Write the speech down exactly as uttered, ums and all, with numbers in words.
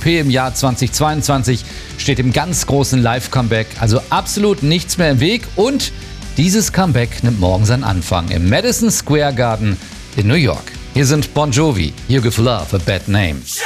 P im Jahr zweitausendzweiundzwanzig steht im ganz großen Live-Comeback, also absolut nichts mehr im Weg. Und dieses Comeback nimmt morgen seinen Anfang im Madison Square Garden in New York. Hier sind Bon Jovi, You Give Love a Bad Name.